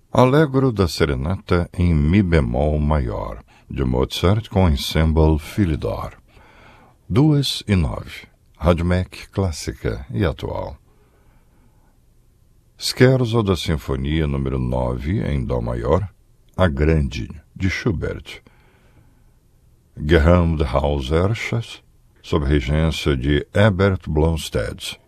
Allegro da Serenata em Mi bemol maior, de Mozart com ensemble Philidor. 2:09, Rádio MEC clássica e atual. Scherzo da Sinfonia número 9 em Dó maior, A Grande, de Schubert. Gewandhauser, sob regência de Herbert Blomstedt.